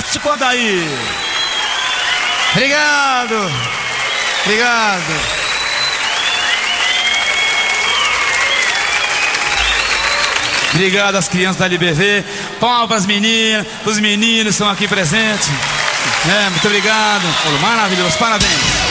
Atlético Andaí. Obrigado. Obrigado. Obrigado às crianças da LBV. Palmas para as meninas, os meninos que estão aqui presentes. Muito obrigado. Maravilhoso, parabéns.